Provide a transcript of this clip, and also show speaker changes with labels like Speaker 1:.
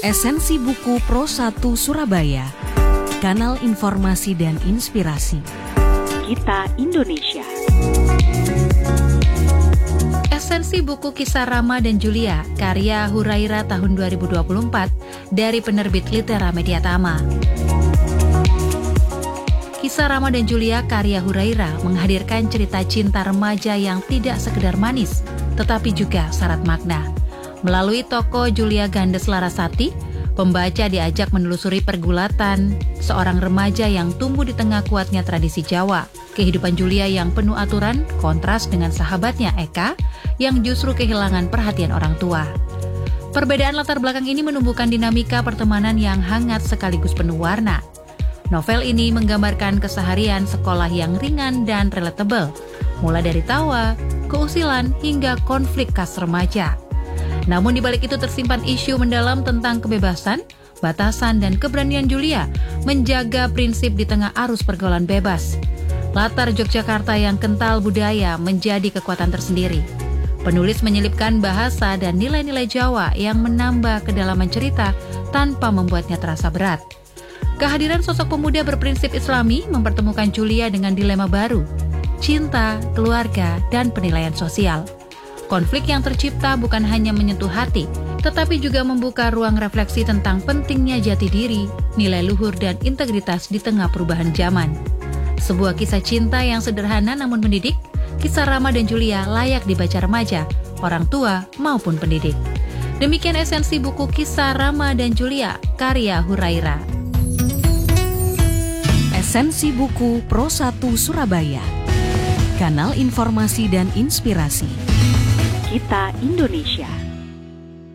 Speaker 1: Esensi buku Pro 1 Surabaya, kanal informasi dan inspirasi.
Speaker 2: Kita Indonesia.
Speaker 3: Esensi buku Kisah Rama dan Julia, karya Hurairah tahun 2024 dari penerbit Litera Media Tama. Kisah Rama dan Julia karya Hurairah menghadirkan cerita cinta remaja yang tidak sekedar manis, tetapi juga syarat makna. Melalui tokoh Julia Gandes Larasati, pembaca diajak menelusuri pergulatan seorang remaja yang tumbuh di tengah kuatnya tradisi Jawa. Kehidupan Julia yang penuh aturan kontras dengan sahabatnya Eka yang justru kehilangan perhatian orang tua. Perbedaan latar belakang ini menumbuhkan dinamika pertemanan yang hangat sekaligus penuh warna. Novel ini menggambarkan keseharian sekolah yang ringan dan relatable, mulai dari tawa, keusilan, hingga konflik khas remaja. Namun di balik itu tersimpan isu mendalam tentang kebebasan, batasan, dan keberanian Julia menjaga prinsip di tengah arus pergaulan bebas. Latar Yogyakarta yang kental budaya menjadi kekuatan tersendiri. Penulis menyelipkan bahasa dan nilai-nilai Jawa yang menambah kedalaman cerita tanpa membuatnya terasa berat. Kehadiran sosok pemuda berprinsip Islami mempertemukan Julia dengan dilema baru, cinta, keluarga, dan penilaian sosial. Konflik yang tercipta bukan hanya menyentuh hati, tetapi juga membuka ruang refleksi tentang pentingnya jati diri, nilai luhur, dan integritas di tengah perubahan zaman. Sebuah kisah cinta yang sederhana namun mendidik, Kisah Rama dan Julia layak dibaca remaja, orang tua, maupun pendidik. Demikian esensi buku Kisah Rama dan Julia, karya Hurairah.
Speaker 1: Esensi buku Pro 1 Surabaya, kanal informasi dan inspirasi.
Speaker 2: Kita Indonesia.